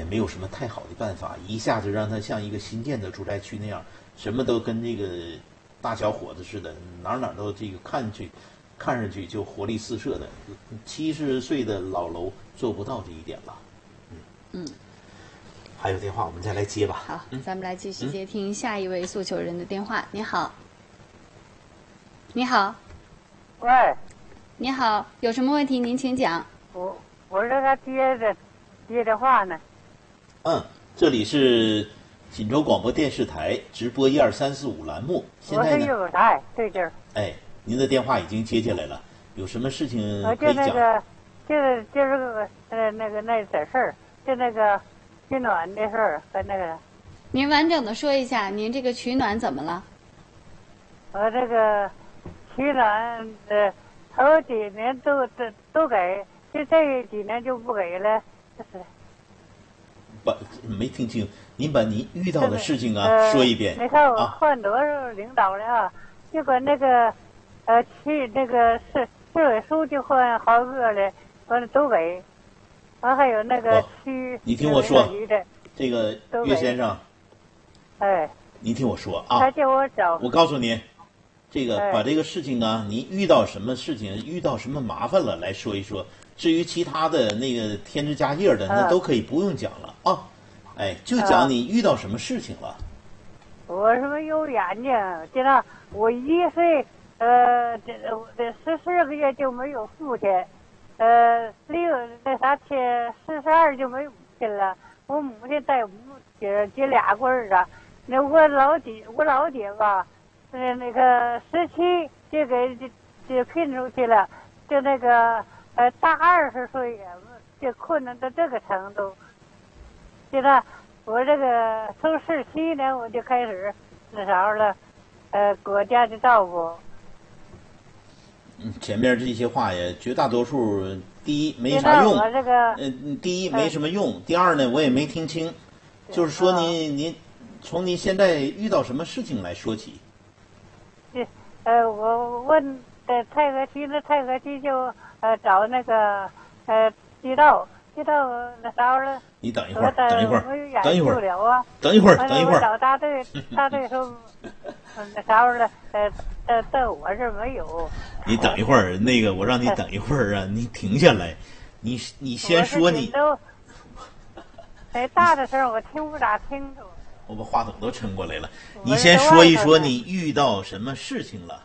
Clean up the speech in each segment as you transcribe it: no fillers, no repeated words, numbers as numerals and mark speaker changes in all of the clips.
Speaker 1: 也没有什么太好的办法，一下子让他像一个新建的住宅区那样，什么都跟那个大小伙子似的，哪哪都这个看上去就活力四射的。70岁的老楼做不到这一点了。还有电话，我们再来接吧。
Speaker 2: 好，咱们来继续接听下一位诉求人的电话。你好，你好，
Speaker 3: 喂，
Speaker 2: 你好，有什么问题您请讲。
Speaker 3: 我这个接的话呢。
Speaker 1: 这里是锦州广播电视台直播12345栏目。现在呢，
Speaker 3: 我是有台对劲儿。
Speaker 1: 哎，您的电话已经接进来了，有什么事情可
Speaker 3: 就
Speaker 1: 以讲？
Speaker 3: 就是那点事儿，就那个取暖的事儿和那个。
Speaker 2: 您完整的说一下，您这个取暖怎么了？
Speaker 3: 我这个取暖头几年都给，就这几年就不给了，就是
Speaker 1: 没听清，您把您遇到的事情说一遍。
Speaker 3: 你看我换多少领导了啊？就管那个去那个市委书记换好个了，完了都给。完还有那个区，
Speaker 1: 你听我说，这个岳先生，
Speaker 3: 哎，
Speaker 1: 您听我说啊，
Speaker 3: 他叫我找，
Speaker 1: 我告诉您，这个把这个事情呢，您遇到什么事情，遇到什么麻烦了，来说一说。至于其他的那个添枝加叶的，那都可以不用讲了啊。哎，就讲你遇到什么事情了。
Speaker 3: 我什么有眼睛？就那我1岁，这14个月就没有父亲，42就没有母亲了。我母亲带我们姐俩过日子。那我老姐吧，那个17就给就聘出去了，就那个大20岁也就困难到这个程度。现在我这个从17年我就开始那啥了，国家的照顾。
Speaker 1: 前面这些话呀，绝大多数第一没啥用，第一没什么用，第二呢我也没听清，就是说您从您现在遇到什么事情来说起。
Speaker 3: 我问太和区就找那个街道那啥了。
Speaker 1: 你等一会儿，等一会儿。
Speaker 3: 我找大队说那啥了，在我这儿没有。
Speaker 1: 你等一会儿，那个我让你等一会儿啊，你停下来，你先说你。
Speaker 3: 大的声我听不大清楚。
Speaker 1: 我把话筒都撑过来了，你先说一说你遇到什么事情了。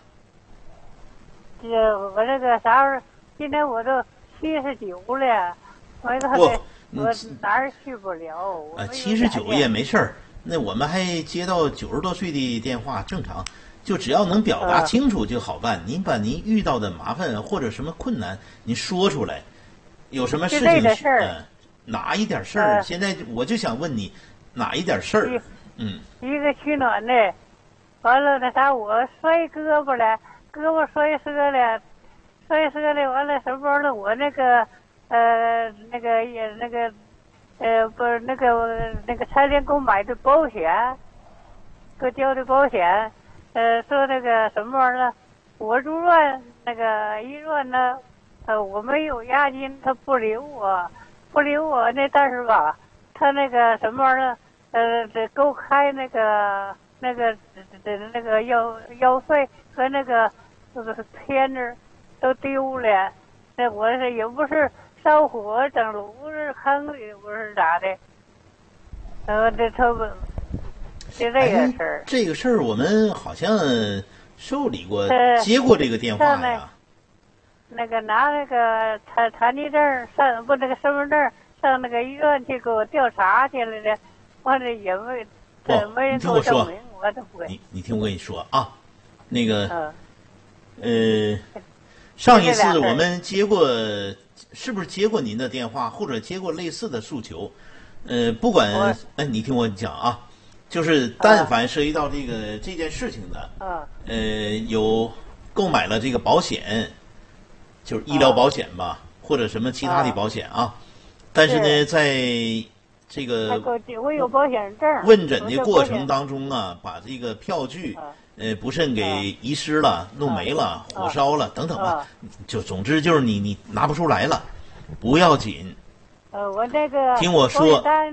Speaker 3: 我这个啥，今年我都79了，我哪儿去不了。
Speaker 1: 79也没事儿，那我们还接到90多岁的电话，正常，就只要能表达清楚就好办。您把您遇到的麻烦或者什么困难，您说出来，有什么事情哪一点事儿？现在我就想问你，哪一点事儿？
Speaker 3: 一个取暖的，完了那啥，我摔胳膊了，胳膊摔折了，完了什么了？我那个不是那个财联给我买的保险，给我交的保险，说那个什么玩意儿，我入院那个医院呢，我没有押金，他不留我那，但是吧，他那个什么玩意儿，得给我开那个药费和那个片子都丢了，那我是也不是烧火整炉子坑里不是咋的，这他不就这个事儿。
Speaker 1: 这个事儿我们好像受理过，接过这个电话呀。
Speaker 3: 那个拿那个残疾证上那个身份证上那个医院去给我调查去了的，完了也没人给我证明，我都不给。
Speaker 1: 你听我跟你说啊，那个上一次我们接过，是不是接过您的电话，或者接过类似的诉求？不管你听我讲啊，就是但凡涉及到这件事情的，有购买了这个保险，就是医疗保险吧，或者什么其他的保险啊，但是呢，在这个
Speaker 3: 我有保险证，
Speaker 1: 问诊的过程当中啊，把这个票据不慎给遗失了、弄没了、火烧了等等吧，就总之就是你拿不出来了，不要紧。
Speaker 3: 我这个
Speaker 1: 听我说。